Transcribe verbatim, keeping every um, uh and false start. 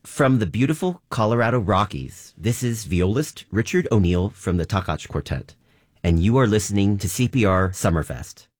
From the beautiful Colorado Rockies, this is violist Richard O'Neill from the Takach Quartet, and you are listening to C P R Summerfest.